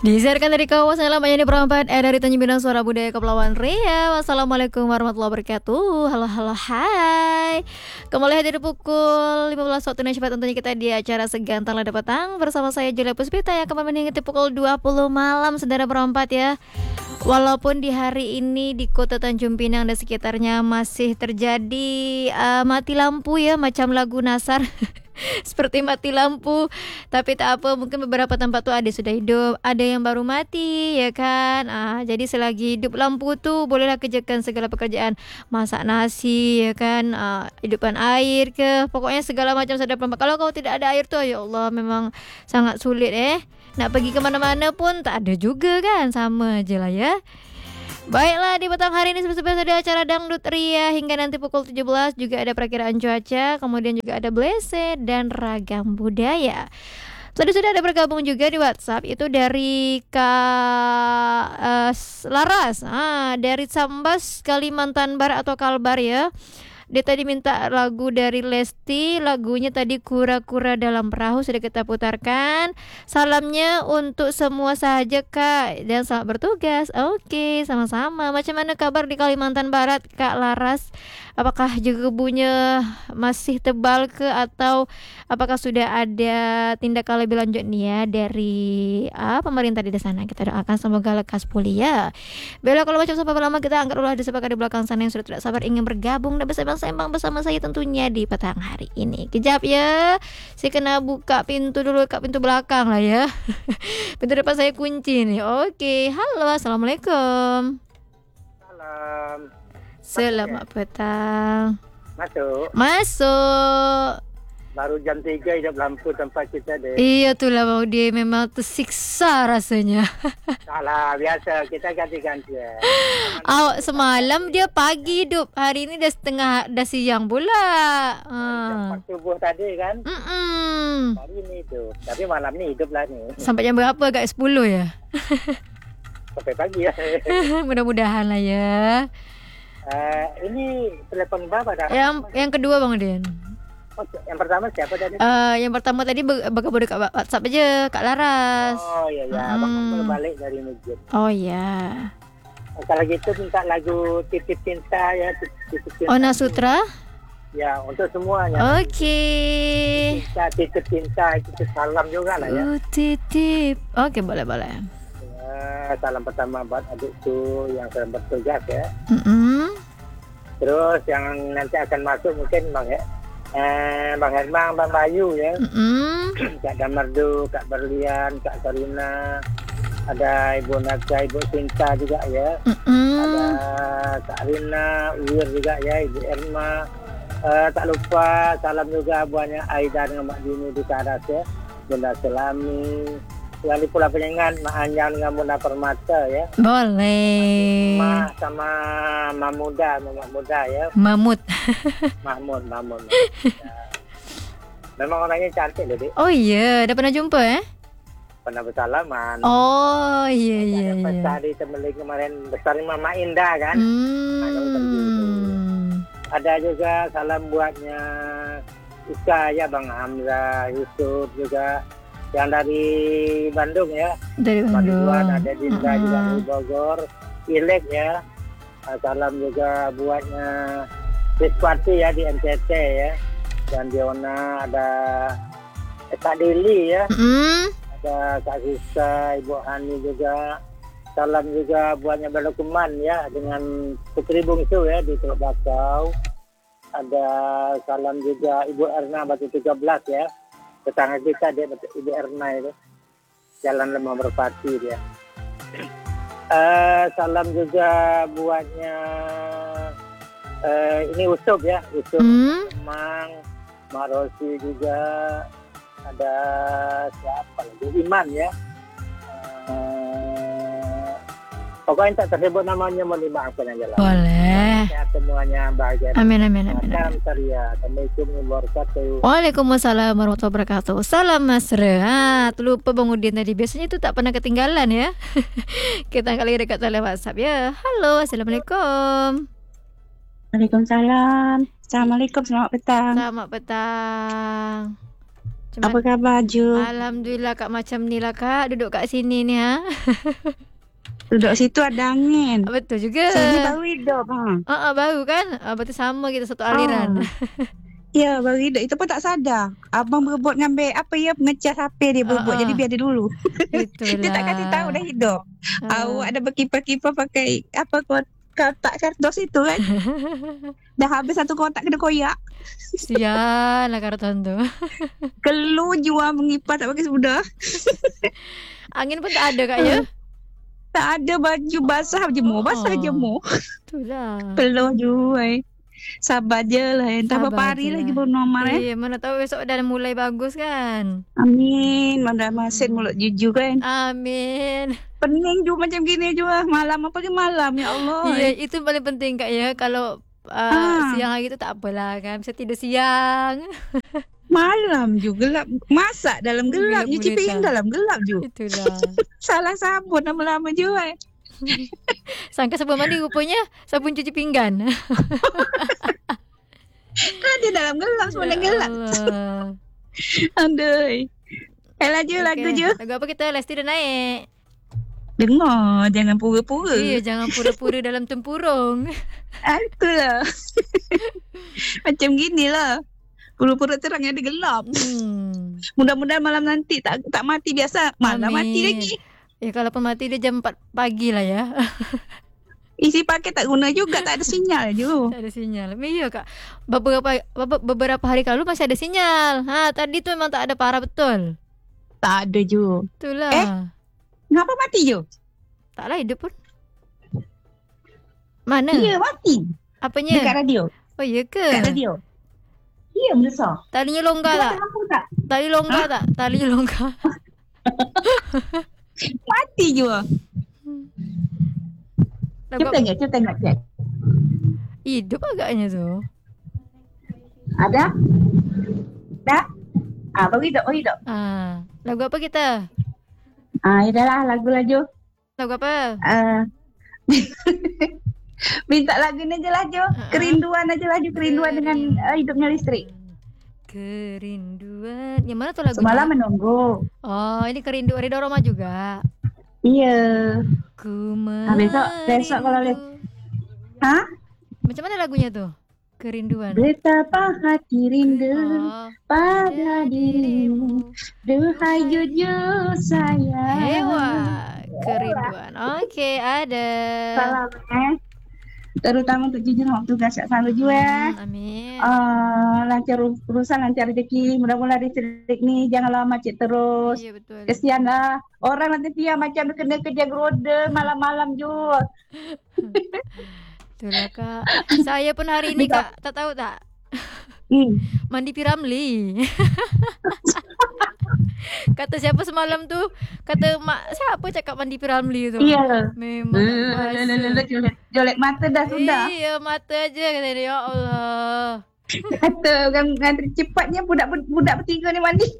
Disiarkan dari kawasan Lampayani Perempat dari Tanjung Pinang Suara Budaya Kepulauan Riau. Wassalamualaikum warahmatullahi wabarakatuh. Halo halo hai. Kembali hadir pukul 15 waktu Indonesia Barat, tentunya kita di acara Segantar Lada Petang bersama saya Julia Puspita yang akan mengikuti pukul 20 malam Saudara Perempat ya. Walaupun di hari ini di kota Tanjung Pinang dan sekitarnya masih terjadi mati lampu ya, macam lagu Nasar. Seperti mati lampu, tapi tak apa, mungkin beberapa tempat tuh ada sudah hidup, ada yang baru mati ya kan. Jadi selagi hidup lampu tuh bolehlah kerjakan segala pekerjaan, masak nasi ya kan, hidupkan air ke, pokoknya segala macam saudara perempuan. Kalau kau tidak ada air tuh ya Allah memang sangat sulit nak pergi kemana-mana pun tak ada juga kan, sama aja lah ya. Baiklah, di petang hari ini seperti biasa ada acara Dangdut Ria hingga nanti pukul 17. Juga ada perakiraan cuaca, kemudian juga ada blese dan ragam budaya. Sudah ada bergabung juga di WhatsApp itu dari Kak Laras, dari Sambas, Kalimantan Barat atau Kalbar ya. Dia tadi minta lagu dari Lesti, lagunya tadi Kura-Kura Dalam Perahu sudah kita putarkan. Salamnya untuk semua sahaja Kak, dan selamat bertugas. Oke, sama-sama. Macam mana kabar di Kalimantan Barat Kak Laras? Apakah juga kebunnya masih tebal ke, atau apakah sudah ada tindakan lebih lanjut nih ya dari pemerintah di sana? Kita doakan semoga lekas pulih ya. Bella, kalau macam sampai lama kita angkat ulah disepakati di belakang sana yang sudah tidak sabar ingin bergabung dan bersembang-sembang bersama saya tentunya di petang hari ini. Kejap ya, saya kena buka pintu dulu, pintu belakang lah ya. Pintu depan saya kunci nih. Oke, halo, assalamualaikum. Salam. Selamat petang. Masuk. Baru jam 3 hidup lampu tempat kita deh. Iya itulah mau dia memang tersiksa rasanya. Salah, biasa kita ganti-ganti ya. Semalam dia pagi hidup, hari ini dah siang pula. Jam 4 subuh tadi kan. Hari ini hidup, tapi malam ni hidup lah ni. Sampai jam berapa? Agak 10 ya? Sampai pagi ya. Mudah-mudahan lah ya. Ini telepon berapa dah? Yang kedua Bang Dian. Oh, yang pertama siapa tadi? Yang pertama tadi bergabung dekat WhatsApp aja, Kak Laras. Oh iya, abang baru balik dari masjid. Oh iya. Kalau gitu minta lagu Titip Cinta ya, Titip Cinta. Ona Sutra? Ya, untuk semuanya. Oke. Titip Cinta, titip salam juga lah ya. Titip. Oke, boleh. Salam pertama buat adikku yang sedang bertugas ya. Terus yang nanti akan masuk mungkin Bang Hermang, Bang Bayu ya. Kak Damardu, Kak Berlian, Kak Karina, ada Ibu Naga, Ibu Cinta juga ya. Ada Kak Rina, Wir juga ya, Ibu Erma. Tak lupa salam juga buahnya Aida dengan Mak Dini di Karas ya. Bunda Selami, yang di Pulau Penyengat, Mak Anjang dengan Bunda Permata ya. Boleh. Sama Mahmud ya. Mahmud. Memang orangnya cantik loh, Dik. Oh iya, dah pernah jumpa Pernah bersalaman. Oh iya. Besar di Temeling kemarin, besar Mama Indah kan. Ada juga salam buatnya Ika ya, Bang Hamzah, Yusuf juga. Yang dari Bandung ya. Dari Bandung. Ada Dinda juga dari Bogor. Ilek ya. Salam juga buatnya Rizkwati ya di NCT ya. Dan Diona, ada Kak Dili ya. Ada Kak Sisa, Ibu Hani juga. Salam juga buatnya Balokuman ya dengan Putri Bungsu ya di Teluk Bakau. Ada salam juga Ibu Erna Batu 13 ya. Tetangga kita dia Ibu Erna itu, Jalan Lemah Merpati dia. Salam juga buatnya ini Usup ya, Usup Emang, Mak Rosi juga, ada siapa lagi, Iman ya. Pokoknya tak tersebut namanya, mohon dimaafkan aja lah. Boleh. Sehat semuanya, bahagia. Amin. Salam ceria. Assalamualaikum warahmatullahi wabarakatuh. Waalaikumsalam warahmatullahi wabarakatuh. Salam Mas Re. Terlupa Bang Udin tadi. Biasanya itu tak pernah ketinggalan ya. Kita angkat lagi dekat talian WhatsApp ya. Halo, assalamualaikum. Waalaikumsalam. Assalamualaikum, selamat petang. Selamat petang. Cuman, Apa kabar Ju? alhamdulillah Kak, macam ni lah Kak, duduk kat sini ni ha. Duduk situ ada angin. Betul juga. Sini baru hidup Baru kan? Betul, sama kita satu aliran. Ya, baru hidup. Itu pun tak sadar. Abang berebut ngambil ngecas HP dia berebut. Jadi biar dia dulu. Itulah. Dia tak kasi tahu dah hidup. Awak ada berkipas-kipas pakai kotak kardus itu kan. Dah habis satu kotak kena koyak. Sial lah karton tu. Keluar jual mengipas tak pakai sudah. Angin pun tak ada Kak ya? Tak ada baju basah jemur. Itulah. Keluar jual. Sabar je lah. Entah Sabar berapa hari je lagi lah. baru normal Iya, mana tahu besok dah mulai bagus kan. Amin. Mana masin mulut jujur kan. Amin. Pening juga macam gini juga. Malam apa ke malam ya Allah. Iya, itu paling penting Kak ya. Kalau siang hari tu tak apalah kan. Bisa tidur siang. Malam juga gelap. Masak dalam gelap. Gelap Nyuci gulita. piring dalam gelap juga. Itulah. Salah sabun lama-lama juga. Sangka sebelum mandi rupanya sabun cuci pinggan. Dia dalam gelap. Semua gelap. Allah. Aduh. Laju lagu je. Lagu apa kita? Lesti dah naik. Dengar. Jangan pura-pura. Iya, jangan pura-pura dalam tempurung. Itulah. Macam ginilah. Pura-pura terang yang ada gelap. Mudah-mudahan malam nanti tak mati biasa. Malam Amin. mati lagi. Ya kalau pun mati dia jam 4 pagi lah ya. Isi paket tak guna juga. Tak ada sinyal je. Tak ada sinyal. Iya Kak. Beberapa hari lalu masih ada sinyal. Tadi tu memang tak ada parah betul. Tak ada je. Itulah. Kenapa mati je? Taklah hidup pun. Mana? Ya mati. Apanya? Dekat radio. Oh iya ke? Dekat radio. Ya besar. Talinya longgar tak? tak? Tali longgar tak? Talinya longgar. Mati je. Kita tengok cek. Hidup agaknya tu. Ada? Dah? Baru hidup. Lagu apa kita? Yaudahlah lagu laju. Lagu apa? Minta lagu ni je laju. Kerinduan aja laju. Kerinduan dengan hidupnya listrik. Kerinduan. Yang mana tu lagu? Semalam menunggu. Oh, ini kerinduan Ridho Roma juga. Iya. Ku Besok kalau lihat. Hah? Macam mana lagunya tu? Kerinduan. Betapa hati rindu pada dirimu. Duhai jujur sayang. Hewan. Kerinduan. Okey, ada. Salam terutama untuk jujur waktu tugas selalu juga. Amin. Lancar urusan, lancar rezeki. Mudah-mudahan listrik ni jangan lama macet terus. Iya betul. Kesian lah. Orang nanti dia macam kena kerja geroda malam-malam juga. Itulah Kak. Saya pun hari ini Kak, tak tahu tak? Mandi Piramli. Kata siapa semalam tu? Kata mak siapa cakap mandi Piramli tu? Iya. Memang Jolek mata dah sudah. Iya, mata aja kata dia. Ya Allah. Kata orang ngantri cepatnya budak bertiga ni mandi.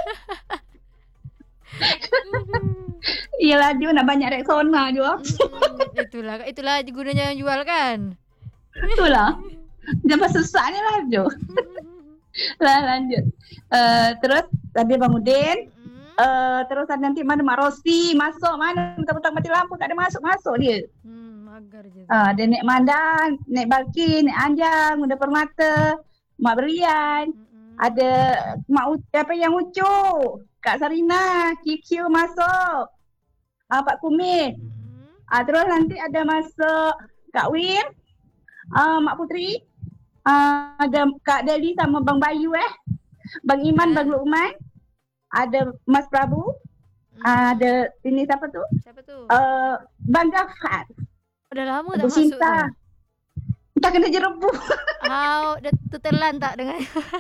Iyalah dia nak banyak reksona juga. Itulah gunanya jual kan. Itulah. Jangan sesak ni lah Jo. Lah lanjut. Terus tadi Bang Udin. Terus nanti mana Mak Rosi masuk mana mentang-mentang mati lampu tak ada masuk dia. Agar je. Ada Nek Mandan, Nek Balkin, Nek Anjang, Muda Permata, Mak Berian. Ada Mak yang Ucu, Kak Sarina, QQ masuk. Pak Kumit. Terus nanti ada masuk Kak Wim, Mak Putri, ada Kak Deli sama Bang Bayu Bang Iman, Bang Lukman. Ada Mas Prabu. Ada ini siapa tu? Siapa tu? Bang Gafar. Udah lama tak masuk tu. Tak kena jerebu. Dah tertelan tak dengan.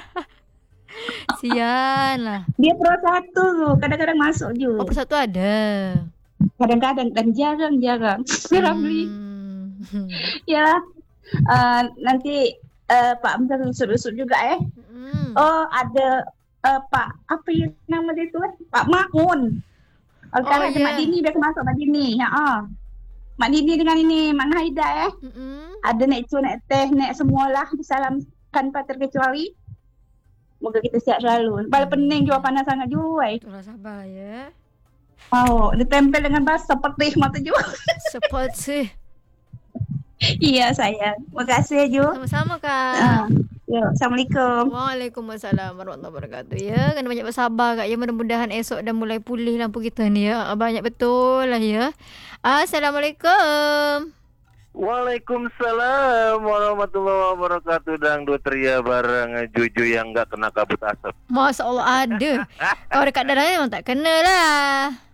Sian lah. Dia Pro 1 tu. Kadang-kadang masuk je. Pro 1 ada. Kadang-kadang dan jarang-jarang. Piramli. Ya. Nanti Pak Amzal rusuk-rusuk juga ada Pak apa yang nama dia tu Pak Maun. Kalau ada Mak Dini biasa masuk Mak Dini. Mak Dini dengan ini Mak Haida Ada Nek Cu, Nek Teh, Nek semualah disalamkan tak terkecuali. Moga kita sihat selalu. Paling pening jual panas sangat jual. Itulah sabar ya. Oh, ditempel dengan basah perih mata jual. Seperti. Iya sayang. Makasih Ju. Sama-sama Kak. Yo, Assalamualaikum. Waalaikumsalam warahmatullahi wabarakatuh. Ya, kena banyak bersabar Kak. Ya, mudah-mudahan esok dah mulai pulih lampu kita ni ya. Banyak betul lah ya. Assalamualaikum. Waalaikumsalam warahmatullahi wabarakatuh. Dangdut ria bareng Juju yang gak kena kabut asap. Masya Allah ada. Kalau dekat darah memang tak kena lah.